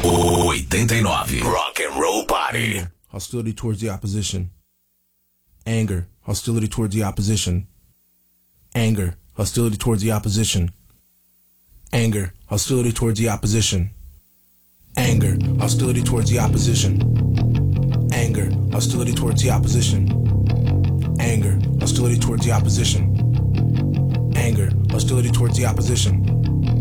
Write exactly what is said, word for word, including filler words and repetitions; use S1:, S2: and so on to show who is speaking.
S1: oitenta e nove Rock and Roll Party.
S2: Hostility towards the opposition. Anger. Hostility towards the opposition. Anger. Hostility towards the opposition. Anger. Hostility towards the opposition. Anger. Hostility towards the opposition. Anger. Hostility towards the opposition. Anger. Hostility towards the opposition. Anger. Hostility towards the opposition.